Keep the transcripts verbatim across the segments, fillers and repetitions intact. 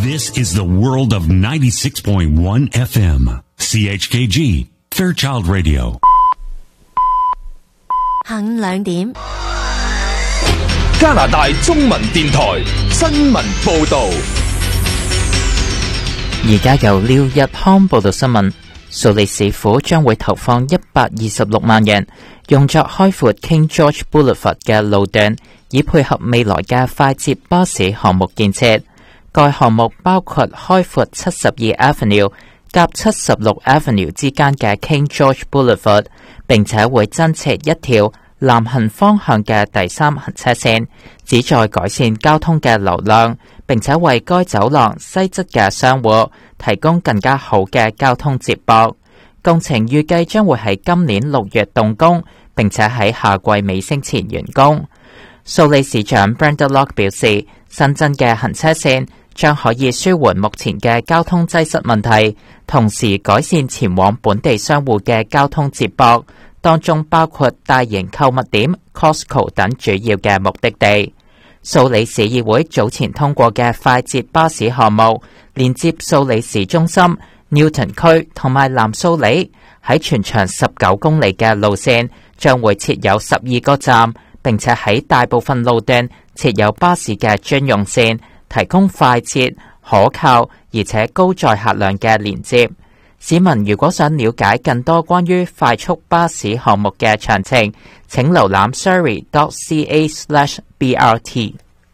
This is the world of ninety-six point one F M, C H K G, Fairchild Radio. 下午兩點， 加拿大中文電台新聞報道。 而家由廖日康報道新聞。蘇黎世府將會投放一百二十六萬元，用作開闊 King George Boulevard 嘅路段，以配合未來嘅快捷巴士項目建設。該項目包括開闊七十二 Avenue 夾七十六 Avenue 之間嘅 King George Boulevard， 並且會增設一條南行方向嘅第三行車線，旨在改善交通嘅流量，並且為該走廊西側嘅商戶提供更加好嘅交通接駁。工程預計將會喺今年六月動工，並且喺夏季尾聲前完工。蘇黎市長 Brenda Locke 表示，新增嘅行車線將可以舒緩目前嘅交通擠塞問題，同時改善前往本地商戶嘅交通接駁，當中包括大型購物點 Costco 等主要嘅目的地。蘇黎市議會早前通過嘅快捷巴士項目，連接蘇黎市中心、Newton 區同埋南蘇里，喺全長十九公里嘅路線將會設有十二個站，並且喺大部分路段設有巴士嘅專用線，提供快捷、可靠而且高載客量嘅連接。市民如果想了解更多關於快速巴士項目嘅詳情，請瀏覽 surrey dot c a slash b r t。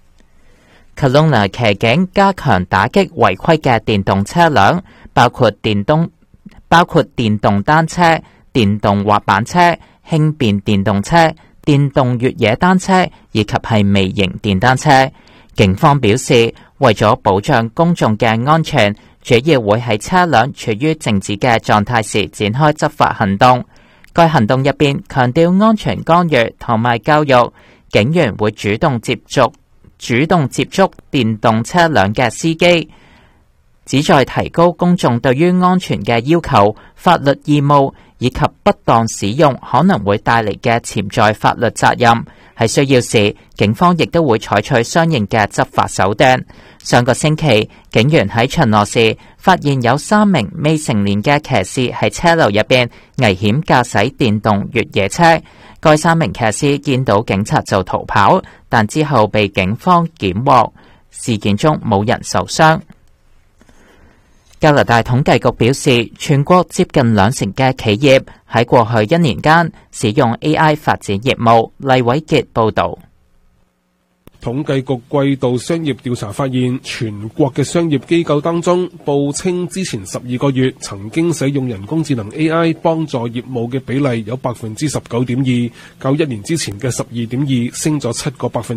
Kelowna 騎警加強打擊違規嘅電動車輛，包括電動包括電動單車、電動滑板車、輕便電動車、電動越野單車以及係微型電單車。警方表示，為咗保障公眾嘅安全，主要會喺車輛處於靜止嘅狀態時展開執法行動。該行動入邊強調安全干預同埋教育，警員會主動接觸主動接觸電動車輛嘅司機，旨在提高公眾對於安全嘅要求、法律義務以及不當使用可能會帶嚟嘅潛在法律責任。喺需要時，警方亦都會採取相應嘅執法手段。上個星期，警員喺巡邏時發現有三名未成年嘅騎士喺車流入邊危險駕駛電動越野車。該三名騎士見到警察就逃跑，但之後被警方檢獲。事件中冇人受傷。加拿大統計局表示，全國接近兩成嘅企業喺過去一年間使用 A I 發展業務。黎偉傑報導。 統計局季度商業調查發現，全國嘅商業機構當中，報稱之前十二個月曾經使用人工智能 A I 幫助業務嘅比例有百分之十九點二，較一年之前嘅十二點二升咗七個百分。